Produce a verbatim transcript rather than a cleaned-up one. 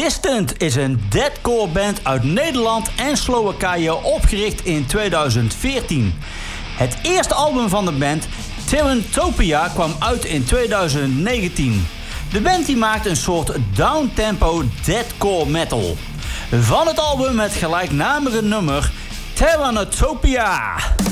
Distant is een deathcore band uit Nederland en Slowakije, opgericht in tweeduizend veertien. Het eerste album van de band, Tyrantopia, kwam uit in tweeduizend negentien. De band die maakt een soort downtempo deathcore metal. Van het album het gelijknamige nummer Tyrantopia.